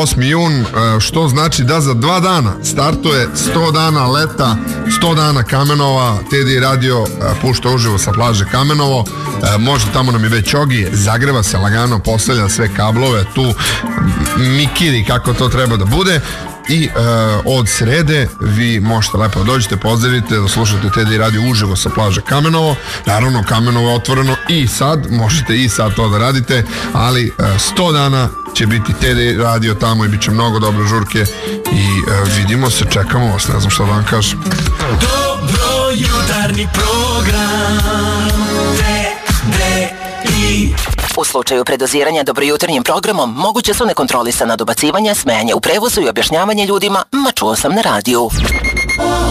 8. jun, što znači da za 2 dana startuje 100 dana leta, 100 dana Kamenova. TDI radio pušta uživo sa plaže Kamenovo. Može, tamo nam je već Ogi, zagreva se lagano, postavlja sve kablove, tu mikiri kako to treba da bude. I od srede vi možete lepo da dođete, pozdravite, da slušate TDI radio uživo sa plaže Kamenovo. Naravno, Kamenovo je otvoreno i sad, možete i sad to da radite, ali 100 dana će biti TDI radio tamo i bit će mnogo dobre žurke i vidimo se, čekamo vas, ne znam što da vam kažem. Dobro jutarnji program TDI. U slučaju predoziranja dobrojutarnjim programom moguće su nekontrolisana dobacivanja, smejanje u prevozu i objašnjavanje ljudima, ma čuo sam na radiju.